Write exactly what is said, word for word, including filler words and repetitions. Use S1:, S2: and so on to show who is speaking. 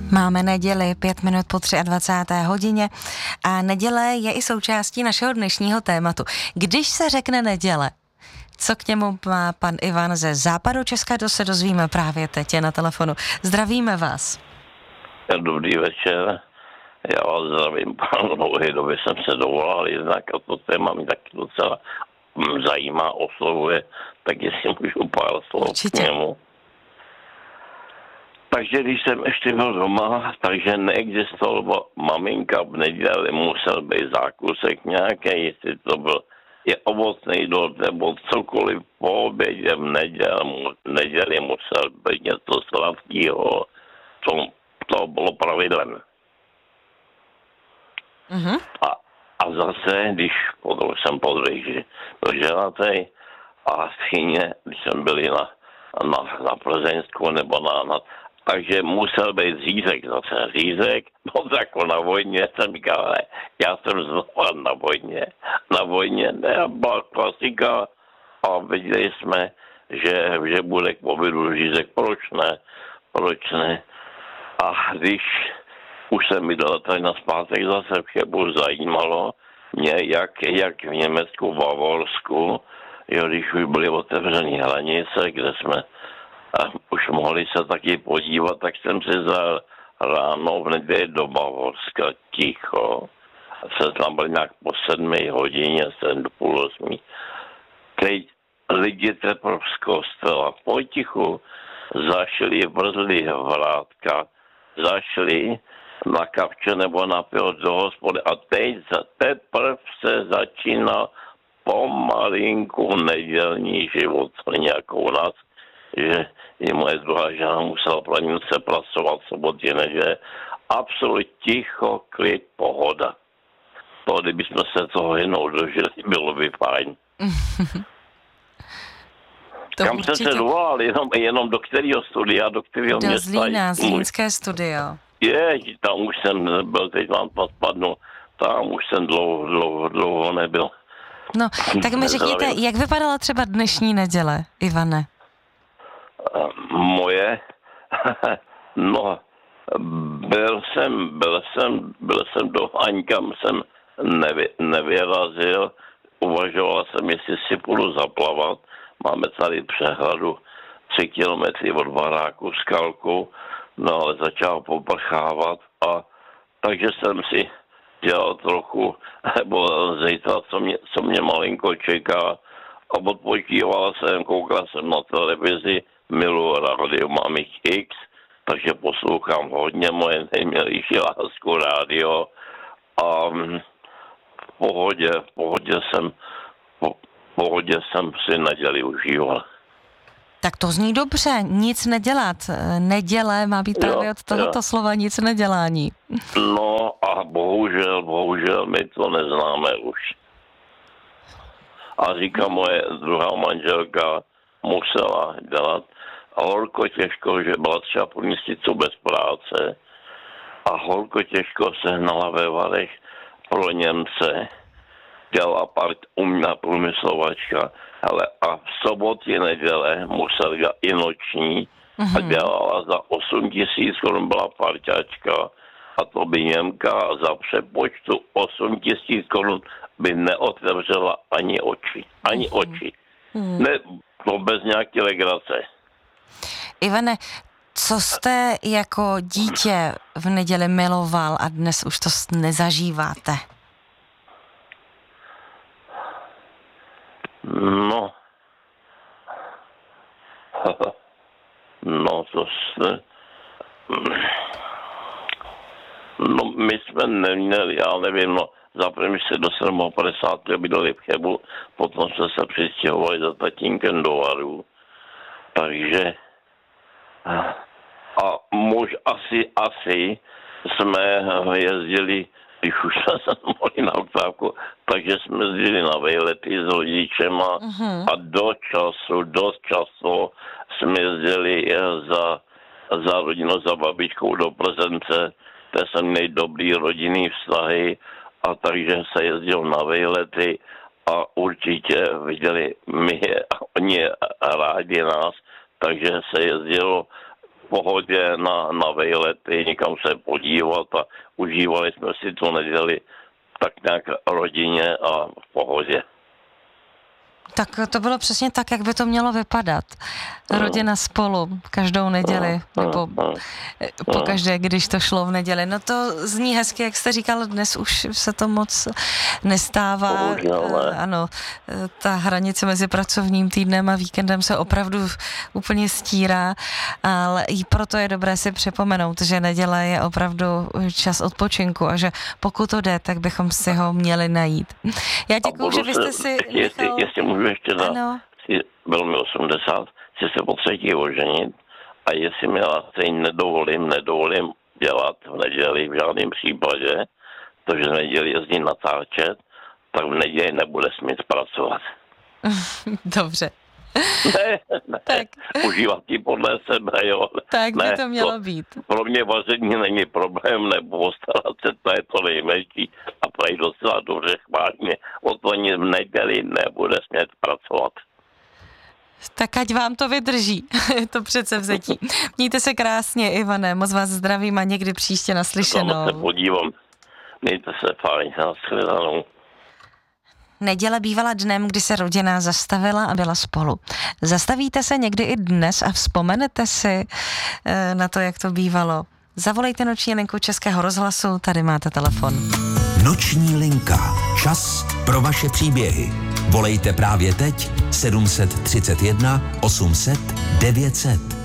S1: Máme neděli pět minut po dvacáté třetí hodině a neděle je i součástí našeho dnešního tématu. Když se řekne neděle, co k němu má pan Ivan ze západu Česka, to se dozvíme právě teď na telefonu. Zdravíme vás.
S2: Dobrý večer. Já vás zdravím, panu Nouhydovi, jsem se dovolal jednak a to téma mi taky docela zajímá, oslovuje, tak jestli můžu pár slov k němu. Takže když jsem ještě byl doma, takže neexistoval, maminka v neděli musel být zákusek nějaký, jestli to byl je ovocný dort nebo cokoliv po obědě v neděli, v neděli musel být něco sladkého, to, to bylo pravidlem.
S1: Mm-hmm.
S2: A, a zase, když potom jsem podvěžil, byl ženatý a v Chyně, když jsem byl na, na, na Plzeňsku nebo na, na takže musel být řízek, zase řízek, no tak na vojně jsem říkal, ale já jsem znovu na vojně, na vojně, ne, byla klasika a viděli jsme, že, že bude k obědu řízek, proč ne, proč ne. A když už jsem mi dal tady na zpátek zase v Chebu, zajímalo mě, jak, jak v Německu, v Bavorsku, jo, když už byly otevřené hranice, kde jsme a už mohli se taky podívat, tak jsem si za ráno v neděli do Bavorska ticho. Se tam byl nějak po sedmi hodině, sedm do půl osmi. Teď lidi teprve z kostela potichu zašli, vrzli vrátka, zašli na kapče nebo na pivo do hospody a teď teprve se začíná pomalinku nedělní život, nějak u nás, že i moje druhá žena musela planice pracovat soboty, neže absolutně ticho, klid, pohoda. To, kdybychom se toho jednou dožili, bylo by fajn. Kam určitě... jste se dovolal? Jenom, jenom do kterého studia, do kterého
S1: do
S2: města?
S1: Do Zlína, Zlínské studio.
S2: Je, tam už jsem nebyl, teď vám to spadnu, tam už jsem dlouho, dlouho, dlouho nebyl.
S1: No, tak mi řekněte, jak vypadala třeba dnešní neděle, Ivane?
S2: Moje, no, byl jsem, byl jsem, byl jsem do Haňkam, jsem nevy, nevyrazil, uvažoval jsem, jestli si půjdu zaplavat, máme tady přehradu tři kilometry od baráku Skalku, no ale začal poprchávat a takže jsem si dělal trochu, nebo zítra, co mě, co mě malinko čeká a odpočíval jsem, koukal jsem na televizi, miluji rádio, mám jich X, takže poslouchám hodně moje nejmilější lásku rádio a v pohodě, v pohodě jsem, po, v pohodě jsem si neděli užíval.
S1: Tak to zní dobře, nic nedělat. Neděle má být právě jo, od tohoto jo. slova nic nedělání.
S2: No a bohužel, bohužel my to neznáme už. A říká moje druhá manželka, musela dělat a holko těžko, že byla třeba po měsícu bez práce a holko těžko sehnala ve Varech pro Němce, dělala part umělá průmyslovačka, ale a v sobotě neděle musela dělat i noční mm-hmm. a dělala za osm tisíc korun, byla parťačka a to by Němka za přepočtu osm tisíc korun by neotevřela ani oči, ani mm-hmm. oči. Mm-hmm. Ne, to bez nějaké legrace.
S1: Ivane, co jste jako dítě v neděli miloval a dnes už to nezažíváte?
S2: No, no to se, no my jsme neměli, já nevím, no za první se do sedmdesátého bydleli v Chebu, potom jsme se přistěhovali za tatínkem do Varu, takže a muž asi, asi jsme jezdili, když už jsme se mohli na oktávku, takže jsme jezdili na vejlety s rodičema uh-huh. a do času, do času jsme jezdili za, za rodinou, za babičkou do Plzence, kde jsem měli dobrý rodinný vztahy a takže se jezdil na vejlety a určitě viděli my, oni rádi nás, takže se jezdilo pohodě na, na vejlety, někam se podívat a užívali jsme si tu neděli tak nějak rodině a v pohodě.
S1: Tak to bylo přesně tak, jak by to mělo vypadat. Rodina spolu každou neděli, nebo pokaždé, když to šlo v neděli. No to zní hezky, jak jste říkal, dnes už se to moc nestává.
S2: Bohužel,
S1: ano, ta hranice mezi pracovním týdnem a víkendem se opravdu úplně stírá, ale i proto je dobré si připomenout, že neděle je opravdu čas odpočinku a že pokud to jde, tak bychom si ho měli najít. Já děkuju, že vy jste si
S2: jestli,
S1: nechal...
S2: jestli můžu ještě dát,
S1: ano.
S2: bylo mi osmdesát, chci se po třetí oženit a jestli mi se nedovolím, nedovolím dělat v neděli v žádném případě, protože v neděli jezdím natáčet, tak v neděli nebude smít pracovat.
S1: Dobře.
S2: Ne, ne, tak. Užívat ji podle sebe, jo.
S1: Tak by
S2: ne,
S1: to mělo
S2: to,
S1: být.
S2: Pro mě vaření není problém, nebo postarat se, to je to nejmenší a prají docela dobře chválně. O to ani v neděli nebude smět pracovat.
S1: Tak ať vám to vydrží, to předsevzetí. Mějte se krásně, Ivane, moc vás zdravím a někdy příště naslyšenou.
S2: Tam se podívám. Mějte se fajn, nashledanou.
S1: Neděle bývala dnem, kdy se rodina zastavila a byla spolu. Zastavíte se někdy i dnes a vzpomenete si na to, jak to bývalo? Zavolejte noční linku Českého rozhlasu, tady máte telefon.
S3: Noční linka. Čas pro vaše příběhy. Volejte právě teď sedm set třicet jedna osm set devět set.